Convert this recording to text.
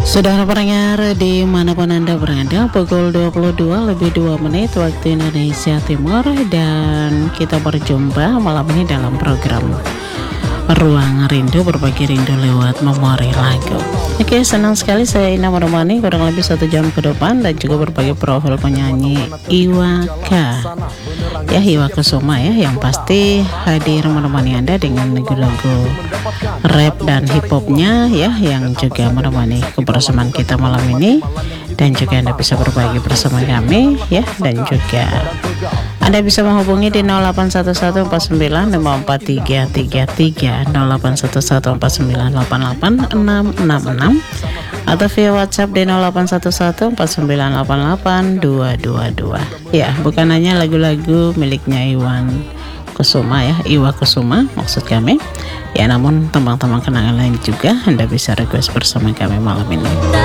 Saudara pendengar dimanapun Anda berada, pukul 22 lebih 2 menit waktu Indonesia Timur, dan kita berjumpa malam ini dalam program Ruang Rindu, berbagi rindu lewat memori lagu. Oke, senang sekali saya Ina menemani kurang lebih 1 jam ke depan, dan juga berbagi profil penyanyi Iwaka ya, Iwa Kusuma ya, yang pasti hadir menemani Anda dengan lagu-lagu rap dan hip hopnya ya, yang juga menemani kebersamaan kita malam ini. Dan juga Anda bisa berbagi bersama kami ya, dan juga Anda bisa menghubungi di 0811495433, 0811498866, atau via WhatsApp di 081149882222. Ya, bukan hanya lagu-lagu miliknya Iwan Kusuma ya, Iwa Kusuma maksud kami ya, namun tembang-tembang kenangan lain juga Anda bisa request bersama kami malam ini.